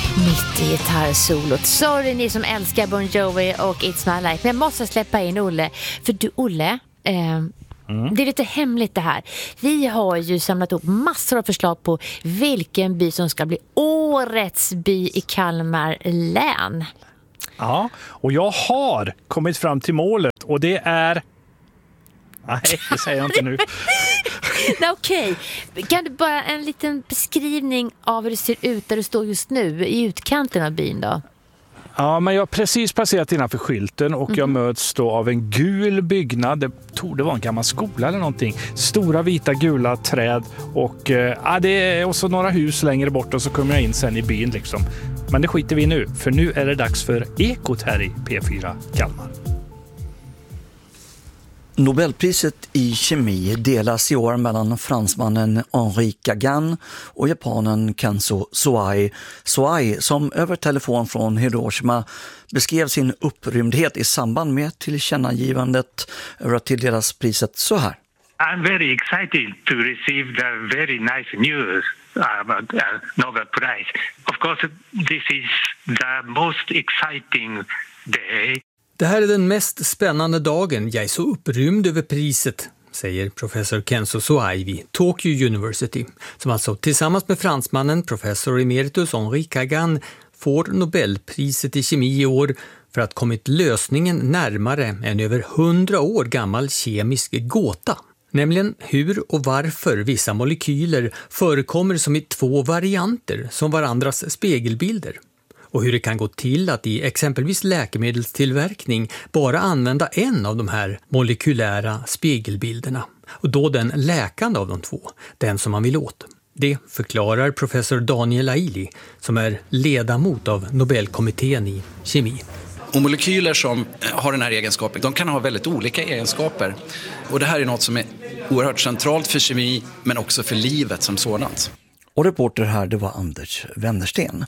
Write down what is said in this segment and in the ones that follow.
Mitt i gitarrsolot. Sorry ni som älskar Bon Jovi och It's My Life. Men jag måste släppa in Olle. För du Olle, det är lite hemligt det här. Vi har ju samlat upp massor av förslag på vilken by som ska bli årets by i Kalmar län. Ja, och jag har kommit fram till målet och det är... Nej, det säger jag inte nu. Okej. Kan du bara en liten beskrivning av hur det ser ut där du står just nu i utkanten av byn då? Ja, men jag har precis passerat innanför skylten och jag möts då av en gul byggnad. Det torde vara en gammal skola eller någonting. Stora vita gula träd och det är också några hus längre bort och så kommer jag in sen i byn liksom. Men det skiter vi nu, för nu är det dags för Ekot här i P4 Kalmar. Nobelpriset i kemi delas i år mellan fransmannen Henri Gagin och japanen Kenzo Soai. Soai, som över telefon från Hiroshima beskrev sin upprymdhet i samband med tillkännagivandet över att tilldelas priset så här. I'm very excited to receive the very nice news about Nobel Prize. Of course, this is the most exciting day. Det här är den mest spännande dagen. Jag är så upprymd över priset, säger professor Kenzo Soai vid Tokyo University, som alltså tillsammans med fransmannen professor emeritus Henri Gagin får Nobelpriset i kemi i år för att kommit lösningen närmare en över 100 år gammal kemisk gåta. Nämligen hur och varför vissa molekyler förekommer som i två varianter som varandras spegelbilder. Och hur det kan gå till att i exempelvis läkemedelstillverkning bara använda en av de här molekylära spegelbilderna. Och då den läkande av de två, den som man vill åt. Det förklarar professor Daniel Aili som är ledamot av Nobelkommittén i kemi. Och molekyler som har den här egenskapen, de kan ha väldigt olika egenskaper. Och det här är något som är oerhört centralt för kemi men också för livet som sådant. Och reporter här, det var Anders Wennersten.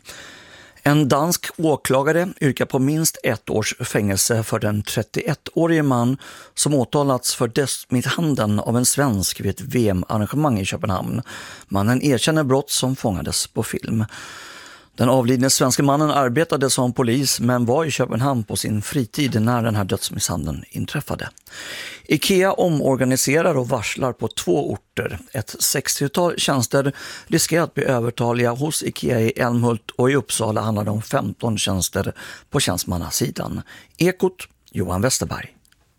En dansk åklagare yrkar på minst 1 års fängelse för den 31-årige man som åtalats för dödsmisshandeln av en svensk vid ett VM-arrangemang i Köpenhamn. Mannen erkänner brott som fångades på film. Den avlidne svenska mannen arbetade som polis men var i Köpenhamn på sin fritid när den här dödsmisshandeln inträffade. IKEA omorganiserar och varslar på 2 orter. Ett 60-tal tjänster riskerar att bli övertaliga hos IKEA i Älmhult och i Uppsala handlar det om 15 tjänster på tjänstemannasidan. Ekot, Johan Westerberg.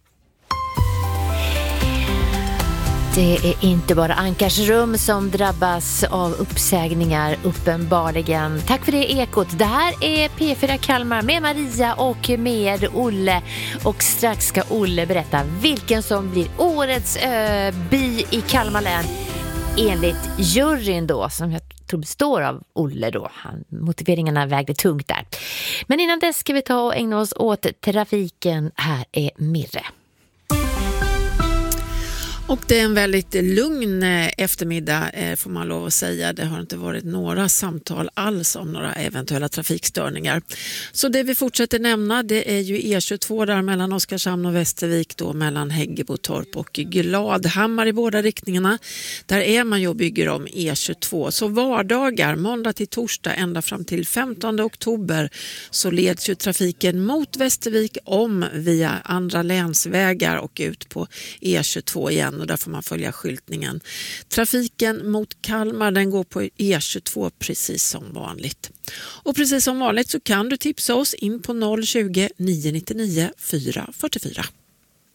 Det är inte bara Ankarsrum som drabbas av uppsägningar uppenbarligen. Tack för det Ekot. Det här är P4 Kalmar med Maria och med Olle. Och strax ska Olle berätta vilken som blir årets by i Kalmar län. Enligt juryn då, som jag tror består av Olle då. Motiveringarna vägde tungt där. Men innan dess ska vi ta och ägna oss åt trafiken. Här är Mirre. Och det är en väldigt lugn eftermiddag får man lov att säga. Det har inte varit några samtal alls om några eventuella trafikstörningar. Så det vi fortsätter nämna det är ju E22 där mellan Oskarshamn och Västervik då mellan Häggebotorp och Gladhammar i båda riktningarna. Där är man ju och bygger om E22. Så vardagar, måndag till torsdag ända fram till 15 oktober så leds ju trafiken mot Västervik om via andra länsvägar och ut på E22 igen. Och där får man följa skyltningen. Trafiken mot Kalmar den går på E22 precis som vanligt. Och precis som vanligt så kan du tipsa oss in på 020 999 444.